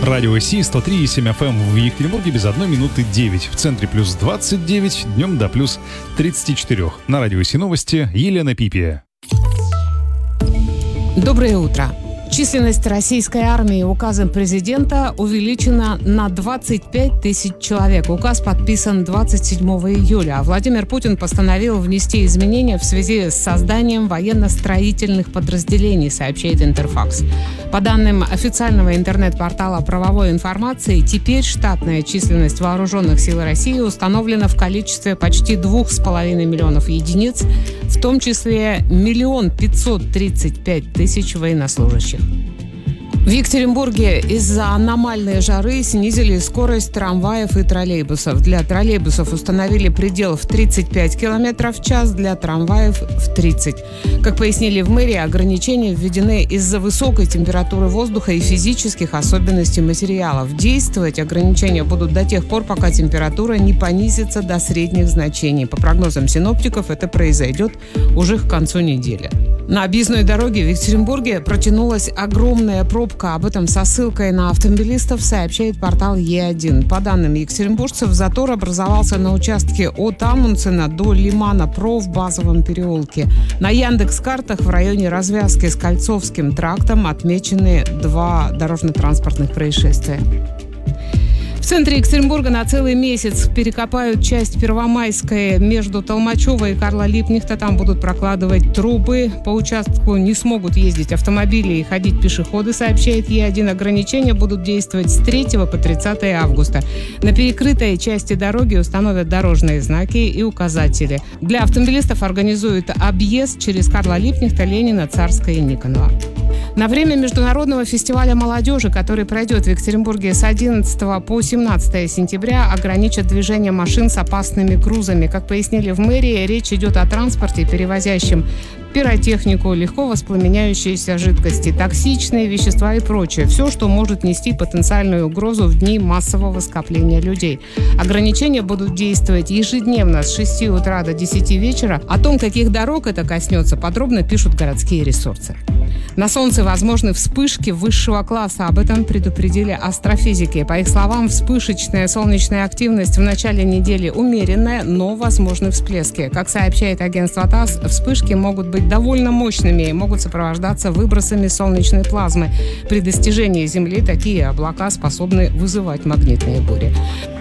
Радио Си 103,7 FM в Екатеринбурге без 1 минуты 9. В центре плюс 29, днем до плюс 34. На Радио Си новости Елена Пипия. Доброе утро. Численность российской армии указом президента увеличена на 25 тысяч человек. Указ подписан 27 июля. А Владимир Путин постановил внести изменения в связи с созданием военно-строительных подразделений, сообщает Интерфакс. По данным официального интернет-портала правовой информации, теперь штатная численность вооруженных сил России установлена в количестве почти 2,5 миллионов единиц, в том числе 1 535 000 военнослужащих. В Екатеринбурге из-за аномальной жары снизили скорость трамваев и троллейбусов. Для троллейбусов установили предел в 35 км в час, для трамваев в 30. Как пояснили в мэрии, ограничения введены из-за высокой температуры воздуха и физических особенностей материалов. Действовать ограничения будут до тех пор, пока температура не понизится до средних значений. По прогнозам синоптиков, это произойдет уже к концу недели. На объездной дороге в Екатеринбурге протянулась огромная пробка. Об этом со ссылкой на автомобилистов сообщает портал Е1. По данным екатеринбуржцев, затор образовался на участке от Амундсена до Лимана-Про в Базовом переулке. На Яндекс.Картах в районе развязки с Кольцовским трактом отмечены 2 дорожно-транспортных происшествия. В центре Екатеринбурга на целый месяц перекопают часть Первомайской между Толмачева и Карла Липкнехта. Там будут прокладывать трубы. По участку не смогут ездить автомобили и ходить пешеходы, сообщает Е1. Ограничения будут действовать с 3 по 30 августа. На перекрытой части дороги установят дорожные знаки и указатели. Для автомобилистов организуют объезд через Карла Липкнехта, Ленина, Царская и Никонова. На время Международного фестиваля молодежи, который пройдет в Екатеринбурге с 11 по 17 сентября, ограничат движение машин с опасными грузами. Как пояснили в мэрии, речь идет о транспорте, перевозящем пиротехнику, легко воспламеняющиеся жидкости, токсичные вещества и прочее. Все, что может нести потенциальную угрозу в дни массового скопления людей. Ограничения будут действовать ежедневно с 6 утра до 10 вечера. О том, каких дорог это коснется, подробно пишут городские ресурсы. На Солнце возможны вспышки высшего класса. Об этом предупредили астрофизики. По их словам, вспышечная солнечная активность в начале недели умеренная, но возможны всплески. Как сообщает агентство ТАСС, вспышки могут быть довольно мощными и могут сопровождаться выбросами солнечной плазмы. При достижении Земли такие облака способны вызывать магнитные бури.